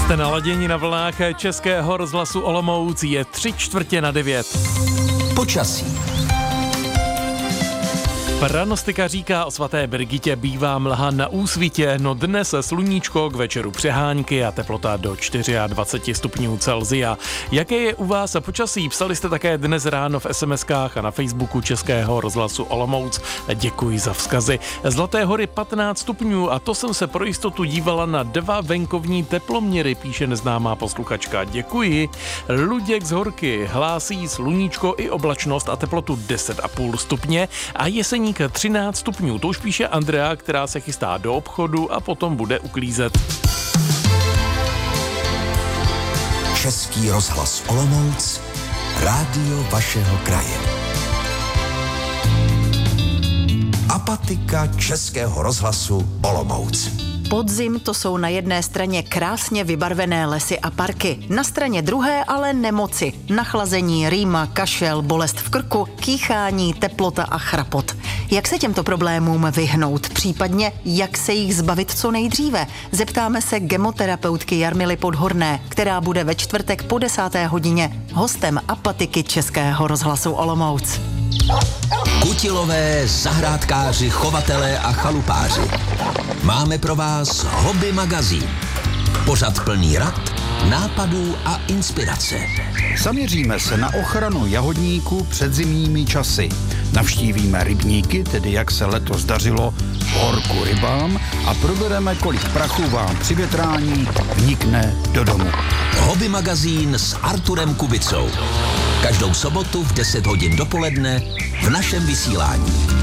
Jste naladěni na vlnách Českého rozhlasu Olomouc, je 8:45. Počasí. Pranostika říká o svaté Brigitě, bývá mlha na úsvitě, no dnes sluníčko, k večeru přehánky a teplota do 24 stupňů Celsia. Jaké je u vás počasí? Psali jste také dnes ráno v SMS-kách a na Facebooku Českého rozhlasu Olomouc. Děkuji za vzkazy. Zlaté hory 15 stupňů a to jsem se pro jistotu dívala na 2 venkovní teploměry, píše neznámá posluchačka. Děkuji. Luděk z Horky hlásí sluníčko i oblačnost a teplotu 10,5 stupně a Jeseník 13 stupňů. To už píše Andrea, která se chystá do obchodu a potom bude uklízet. Český rozhlas Olomouc, rádio vašeho kraje. Apatika Českého rozhlasu Olomouc. Podzim to jsou na jedné straně krásně vybarvené lesy a parky, na straně druhé ale nemoci, nachlazení, rýma, kašel, bolest v krku, kýchání, teplota a chrapot. Jak se těmto problémům vyhnout, případně jak se jich zbavit co nejdříve? Zeptáme se gemoterapeutky Jarmily Podhorné, která bude ve čtvrtek po 10. hodině hostem Apatiky Českého rozhlasu Olomouc. Kutilové, zahrádkáři, chovatelé a chalupáři. Máme pro vás Hobby magazín. Pořad plný rad, nápadů a inspirace. Zaměříme se na ochranu jahodníků před zimními časy. Navštívíme rybníky, tedy jak se letos dařilo v horku rybám a probereme, kolik prachu vám při větrání vnikne do domu. Hobby magazín s Arturem Kubicou. Každou sobotu v 10 hodin dopoledne v našem vysílání.